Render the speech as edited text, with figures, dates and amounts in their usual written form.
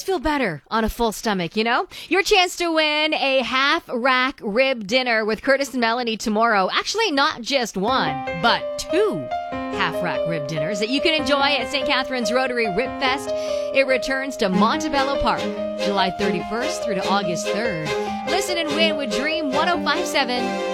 always feel better on a full stomach, you know? Your chance to win a half-rack rib dinner with Curtis and Melanie tomorrow. Actually, not just one, but two half-rack rib dinners that you can enjoy at St. Catharines Rotary Rib Fest. It returns to Montebello Park, July 31st through to August 3rd. Listen and win with Dream 105.7